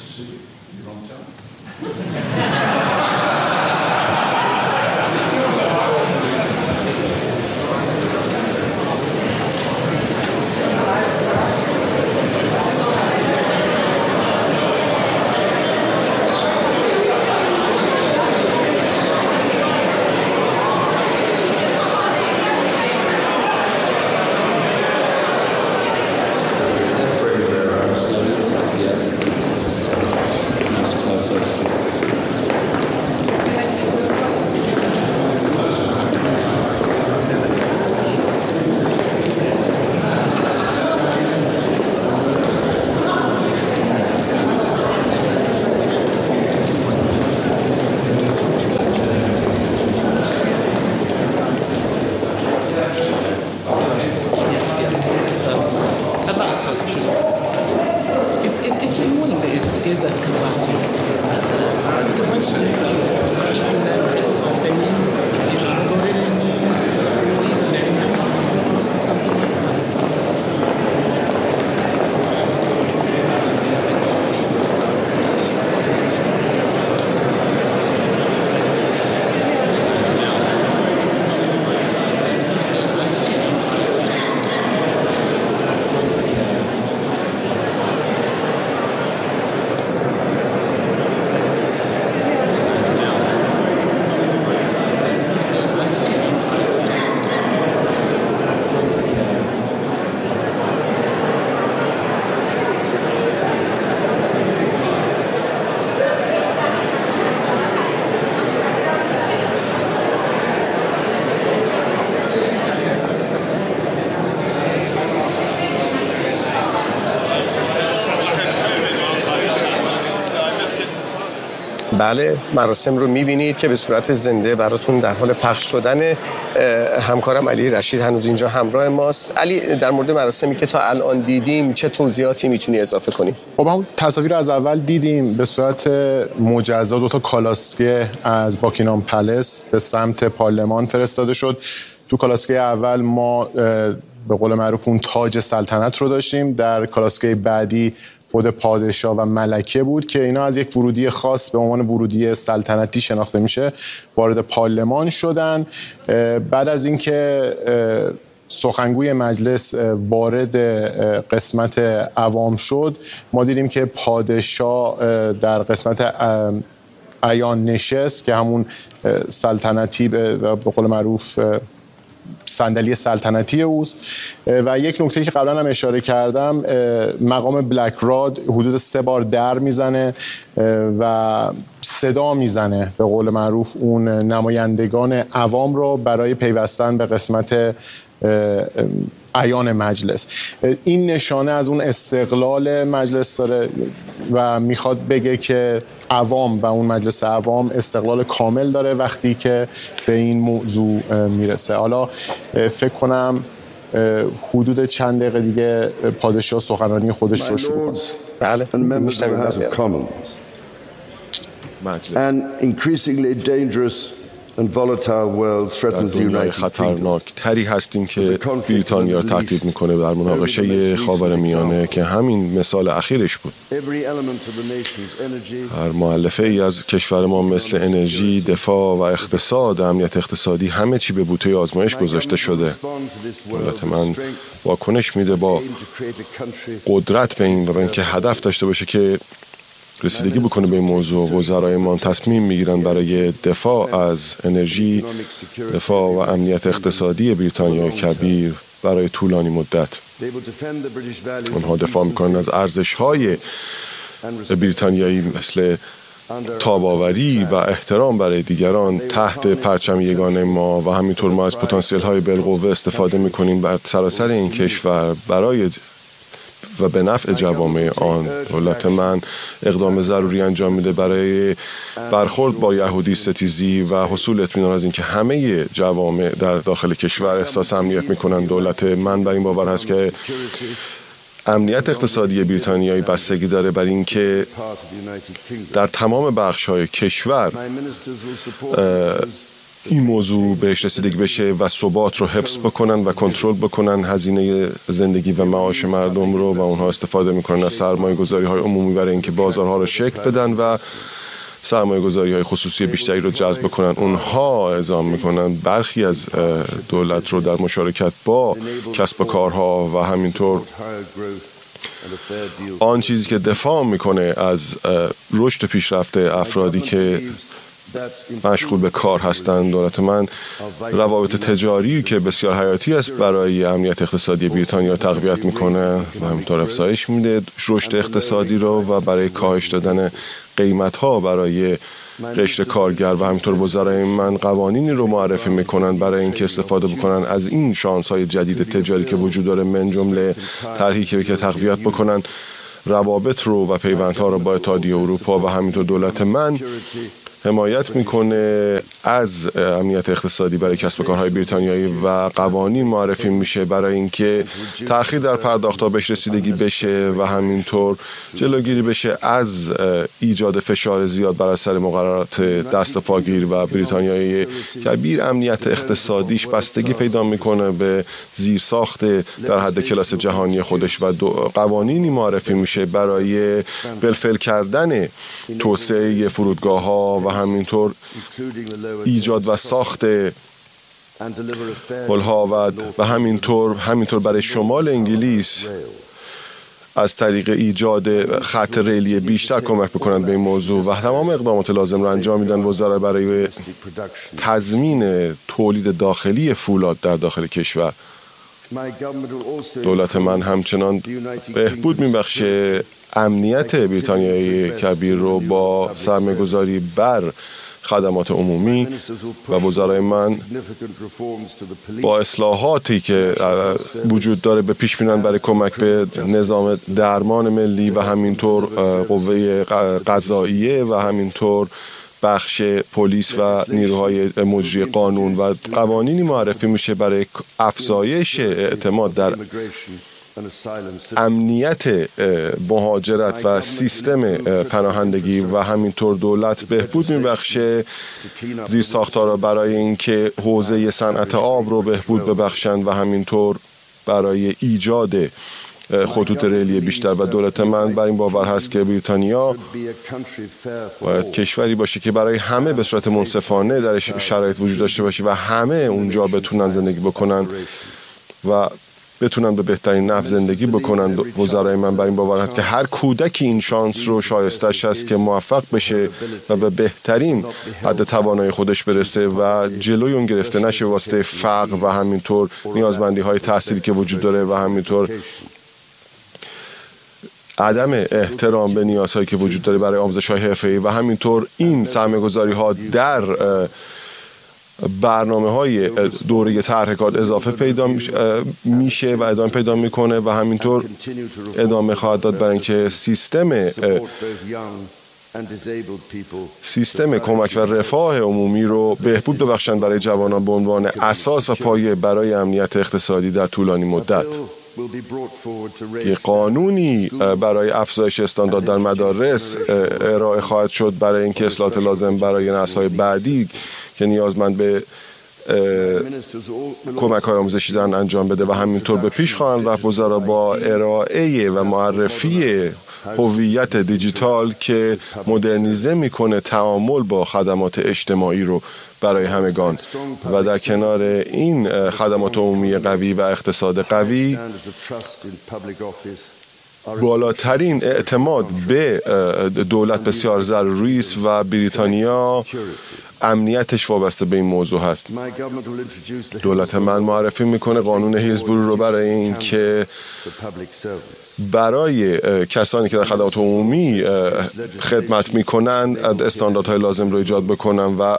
بله، مراسم رو می‌بینید که به صورت زنده براتون در حال پخش شدن. همکارم علی رشید هنوز اینجا همراه ماست. علی، در مورد مراسمی که تا الان دیدیم چه توضیحاتی میتونی اضافه کنی؟ خب هم تصاویر از اول دیدیم. به صورت مجزا 2 تا کالاسکه از باکینگهام پلس به سمت پارلمان فرستاده شد. تو کالاسکه اول ما به قول معروف اون تاج سلطنت رو داشتیم. در کالاسکه بعدی خود پادشاه و ملکه بود که اینا از یک ورودی خاص به عنوان ورودی سلطنتی شناخته میشه وارد پارلمان شدن. بعد از اینکه سخنگوی مجلس وارد قسمت عوام شد، ما دیدیم که پادشاه در قسمت عیان نشست که همون سلطنتی به قول معروف صندلی سلطنتی اوست. و یک نکته که قبلا هم اشاره کردم، مقام بلک راد حدود 3 بار در میزنه و صدا میزنه به قول معروف اون نمایندگان عوام رو برای پیوستن به قسمت عیان مجلس. این نشانه از اون استقلال مجلس داره و میخواد بگه که عوام و اون مجلس عوام استقلال کامل داره وقتی که به این موضوع میرسه. حالا فکر کنم حدود چند دقیقه دیگه پادشاه سخنرانی خودش رو شروع کنه. بله، An increasingly dangerous and volatile world threatens the United Kingdom. خطرناک تری هستیم که بریتانیا تهدید میکنه در مناقشه خاورمیانه که همین مثال اخیرش بود. هر مؤلفه ای از کشور ما مثل انرژی، دفاع و اقتصاد، امنیت اقتصادی، همه چی به بوته آزمایش گذاشته شده. دولت من واکنش میده با قدرت به این و به اینکه هدف داشته باشه که رسیدگی بکنه به این موضوع. وزرایمان تصمیم میگیرن برای دفاع از انرژی، دفاع و امنیت اقتصادی بریتانیای کبیر برای طولانی مدت. اونها دفاع میکنن از ارزش‌های بریتانیایی مثل تاباوری و احترام برای دیگران تحت پرچم یگانه ما، و همینطور ما از پتانسیل‌های بالقوه استفاده میکنیم بر سراسر این کشور برای و به نفع جوامع آن. دولت من اقدام ضروری انجام میده برای برخورد با یهودی ستیزی و حصول اطمینان از اینکه همه جوامع در داخل کشور احساس امنیت میکنن. دولت من بر این باور هست که امنیت اقتصادی بریتانیایی بستگی داره بر اینکه در تمام بخش‌های کشور این موضوع بهش رسیدگی بشه و ثبات رو حفظ بکنن و کنترل بکنن هزینه زندگی و معاش مردم رو و اونها استفاده میکنن از سرمایه‌گذاری‌های عمومی برای اینکه بازارها رو شکل بدن و سرمایه‌گذاری‌های خصوصی بیشتری رو جذب کنن. اونها اعزام میکنن برخی از دولت رو در مشارکت با کسب و کارها و همینطور آن چیزی که دفاع میکنه از رشد پیشرفت افرادی که مشغول به کار هستند. دولت من روابط تجاری که بسیار حیاتی است برای امنیت اقتصادی بریتانیا تقویت میکنه و همینطور افزایش میده رشد اقتصادی رو و برای کاهش دادن قیمت‌ها برای قشر کارگر و همینطور وزرای من قوانینی رو معرفی میکنن برای اینکه استفاده بکنن از این شانس‌های جدید تجاری که وجود داره، من جمله طرحی که تقویت بکنن روابط رو و پیوندها رو با اتحادیه اروپا و همینطور دولت من حمایت میکنه از امنیت اقتصادی برای کسب و کارهای بریتانیایی و قوانین معرفی میشه برای اینکه تأخیر در پرداخت‌ها بهش رسیدگی بشه و همینطور جلوگیری بشه از ایجاد فشار زیاد بر اثر مقررات دست پاگیر و بریتانیای کبیر. امنیت اقتصادیش بستگی پیدا میکنه به زیرساخت در حد کلاس جهانی خودش و قوانینی معرفی میشه برای بالفعل کردن توسعه فرودگاه‌ها و همینطور ایجاد و ساخت پل‌ها و همینطور برای شمال انگلیس از طریق ایجاد خط ریلی بیشتر کمک بکنند به این موضوع و تمام اقدامات لازم را انجام میدن وزرا برای تضمین تولید داخلی فولاد در داخل کشور. دولت من همچنان بهبود میبخشه امنیت بریتانیای کبیر رو با سرمایه‌گذاری بر خدمات عمومی و وزرای من با اصلاحاتی که وجود داره به پیش میرن برای کمک به نظام درمان ملی و همینطور قوه قضاییه و همینطور بخش پلیس و نیروهای مجری قانون و قوانینی معرفی میشه برای افزایش اعتماد در امنیت مهاجرت و سیستم پناهندگی و همینطور دولت بهبود میبخشه زیرساخت‌ها برای اینکه حوزه صنعت آب رو بهبود ببخشند و همینطور برای ایجاد خطوط ریلی بیشتر و دولت من بر این باور هست که بریتانیا باید کشوری باشه که برای همه به صورت منصفانه در شرایط وجود داشته باشه و همه اونجا بتونن زندگی بکنن و بتونن به بهترین نحو زندگی بکنن. وزرای من بر این باور هست که هر کودکی این شانس رو شایستش هست که موفق بشه و به بهترین حد توانایی خودش برسه و جلوی اون گرفته نشه واسطه فقر و همینطور نیازمندی های تحصیلی که وجود داره و همینطور عدم احترام به نیازهایی که وجود داره برای آموزش‌های حرفه‌ای و همینطور این سرمایه‌گذاری‌ها در برنامه‌های دوره طرح کار اضافه پیدا میشه و ادامه پیدا میکنه و همینطور ادامه خواهد داد برای اینکه سیستم کمک و رفاه عمومی رو بهبود ببخشند برای جوانان به عنوان اساس و پایه برای امنیت اقتصادی در طولانی مدت. که قانونی برای افزایش استاندارد در مدارس ارائه خواهد شد برای اینکه اصلاحات لازم برای نسل‌های بعدی که نیازمند به کمک‌های آموزشی دارن انجام بده و همینطور به پیش خواهند رفت وزرا با ارائه و معرفی هویت دیجیتال که مدرنیزه میکنه تعامل با خدمات اجتماعی رو برای همگان و در کنار این خدمات عمومی قوی و اقتصاد قوی بالاترین اعتماد به دولت بسیار ضروری است و بریتانیا امنیتش وابسته به این موضوع هست. دولت من معرفی میکنه قانون هیلزبورو رو برای این که برای کسانی که در خدمات عمومی خدمت میکنن استانداردهای لازم رو ایجاد بکنن و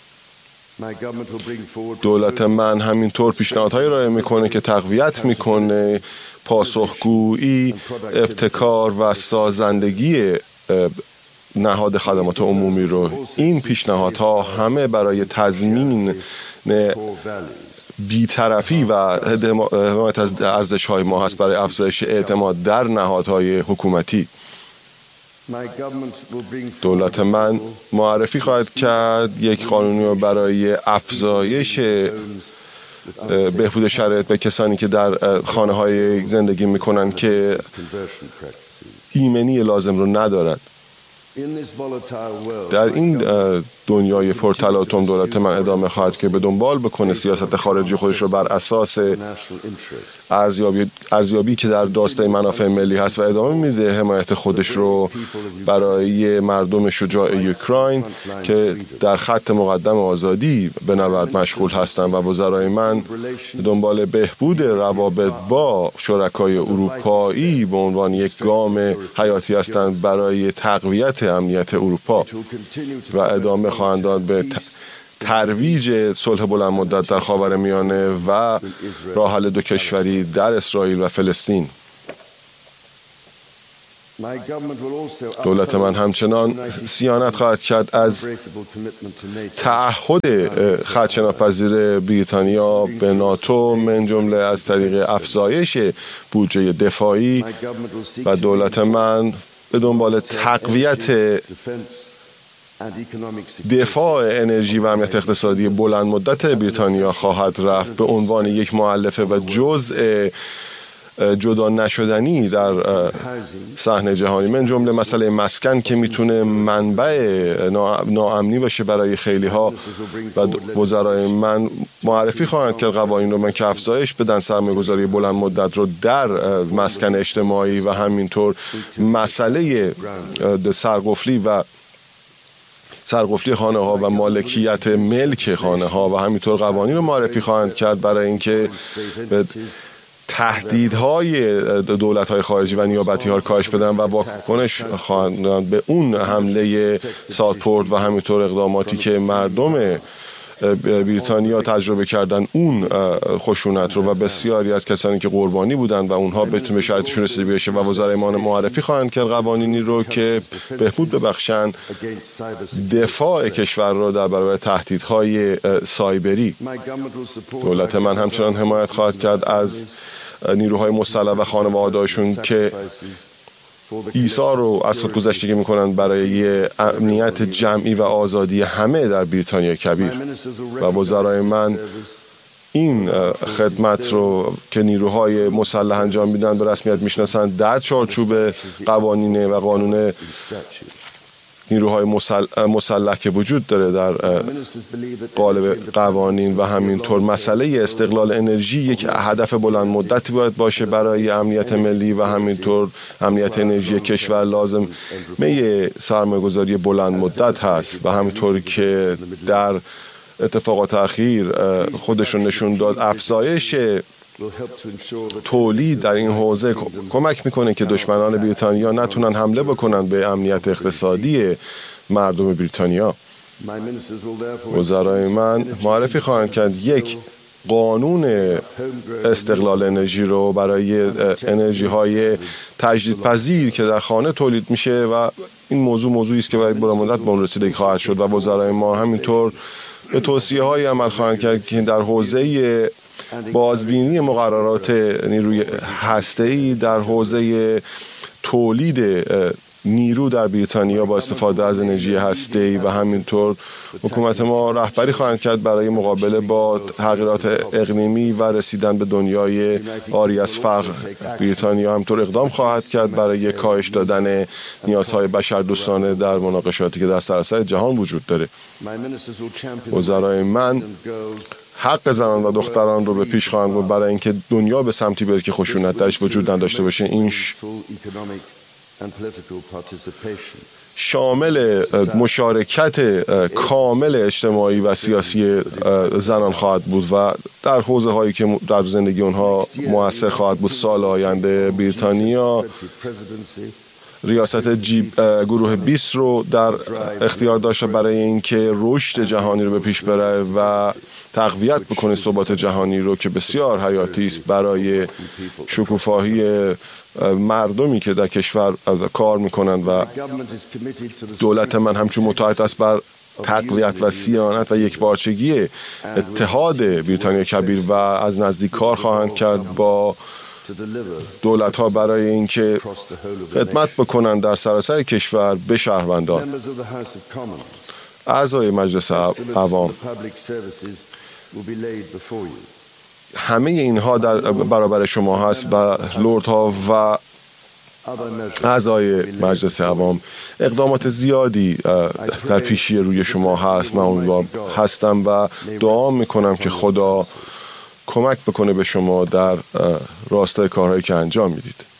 دولت من همینطور پیشنهادهای ارائه میکنه که تقویت میکنه پاسخگویی، ابتکار و سازندگی نهاد خدمات عمومی رو. این پیشنهادها همه برای تضمین بی‌طرفی و حمایت از ارزش‌های ما هست برای افزایش اعتماد در نهادهای حکومتی. دولت من معرفی خواهد کرد یک قانونی برای افزایش بهبود شرایط به کسانی که در خانه‌های زندگی می‌کنن که ایمنی لازم رو ندارد. در این دنیای پرتلاطم دولت من ادامه خواهد که به دنبال بکنه سیاست خارجی خودش رو بر اساس ارزیابی که در داشته منافع ملی هست و ادامه میده حمایت خودش رو برای مردم شجاع اوکراین که در خط مقدم آزادی به نبرد مشغول هستند. و وزرای من به دنبال بهبود روابط با شرکای اروپایی به عنوان یک گام حیاتی هستند برای تقویت امنیت اروپا و ادامه خواهند داد به ترویج صلح بلند مدت در خاورمیانه و راه حل دو کشوری در اسرائیل و فلسطین. دولت من همچنان صیانت خواهد کرد از تعهد خدشه‌ناپذیر بریتانیا به ناتو من جمله از طریق افزایش بودجه دفاعی و دولت من به دنبال تقویت دفاع انرژی و امنیت اقتصادی بلند مدت بریتانیا خواهد رفت به عنوان یک مؤلفه و جزء جدا نشدنی در صحنه جهانی من جمله مسئله مسکن که میتونه منبع ناامنی باشه برای خیلی ها و وزرای من معرفی خواهند که قوانین رو من که افزایش بدن سرمایه‌گذاری بلند مدت رو در مسکن اجتماعی و همینطور مسئله سرقفلی خانه ها و مالکیت ملک خانه ها و همینطور قوانین رو معرفی خواهند کرد برای اینکه تهدیدهای دولت‌های خارجی و نیابتی ها کاهش بدن و واکنش خواهند به اون حمله ساوتپورت و همینطور اقداماتی که مردم بریتانیا تجربه کردن اون خشونت رو و بسیاری از کسانی که قربانی بودن و اونها بتونه شرطشون رسیده بشه و وزرای ما معرفی خواهند کرد قوانینی رو که بهبود ببخشن دفاع کشور رو در برابر تهدیدهای سایبری. دولت من همچنان حمایت خواهد کرد از نیروهای مسلح و خانواده‌هاشون که ایثار رو از خودگذشتگی میکنن برای امنیت جمعی و آزادی همه در بریتانیا کبیر و وزرای من این خدمت رو که نیروهای مسلح انجام میدن به رسمیت میشناسند در چارچوب قوانین و قانون نیروهای مسلح که وجود داره در قالب قوانین و همینطور مسئله استقلال انرژی یک هدف بلند مدتی باید باشه برای امنیت ملی و همینطور امنیت انرژی کشور لازم سرمایه‌گذاری بلند مدت هست و همینطور که در اتفاقات اخیر خودشون نشون داد افزایش تولید در این حوزه کمک میکنه که دشمنان بریتانیا نتونن حمله بکنن به امنیت اقتصادی مردم بریتانیا. وزرای من معرفی خواهند کرد یک قانون استقلال انرژی رو برای انرژی های تجدیدپذیر که در خانه تولید میشه و این موضوعی است که برای بلند مدت به اون رسیدگی خواهد شد و وزرای ما همینطور به توصیه های عمل خواهند کرد که در حوزه بازبینی مقررات نیروی هسته‌ای در حوزه تولید نیرو در بریتانیا با استفاده از انرژی هسته‌ای و همینطور حکومت ما رهبری خواهند کرد برای مقابله با تغییرات اقلیمی و رسیدن به دنیای عاری از فقر. بریتانیا همینطور اقدام خواهد کرد برای کاهش دادن نیازهای بشردوستانه در مناقشاتی که در سراسر جهان وجود داره. وزرای من حق زنان و دختران رو به پیش خواهند برد برای اینکه دنیا به سمتی بره که خشونت درش وجود نداشته باشه. این شامل مشارکت کامل اجتماعی و سیاسی زنان خواهد بود و در حوزه هایی که در زندگی اونها مؤثر خواهد بود. سال آینده بریتانیا ریاست گروه 20 رو در اختیار داشته برای اینکه رشد جهانی رو به پیش بره و تقویت بکنه ثبات جهانی رو که بسیار حیاتی است برای شکوفایی مردمی که در کشور کار میکنند و دولت من همچون متحد است بر تقویت و صیانت و یکپارچگی اتحاد بریتانیا کبیر و از نزدیک کار خواهند کرد با دولت‌ها برای اینکه خدمت بکنن در سراسر کشور به شهروندان. اعضای مجلس عوام، همه اینها در برابر شما هست و لردها و اعضای مجلس عوام. اقدامات زیادی در پیشی روی شما هست. من امیدوار هستم و دعا میکنم که خدا کمک بکنه به شما در راستای کارهایی که انجام میدید.